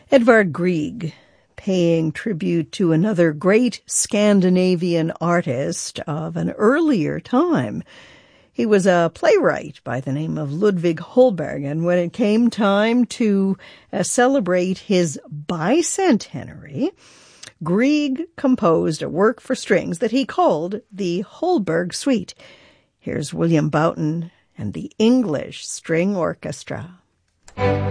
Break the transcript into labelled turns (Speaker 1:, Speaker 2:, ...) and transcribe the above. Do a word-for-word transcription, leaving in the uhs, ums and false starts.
Speaker 1: Edvard Grieg, paying tribute to another great Scandinavian artist of an earlier time. He was a playwright by the name of Ludvig Holberg, and when it came time to uh, celebrate his bicentenary, Grieg composed a work for strings that he called the Holberg Suite. Here's William Boughton and the English String Orchestra.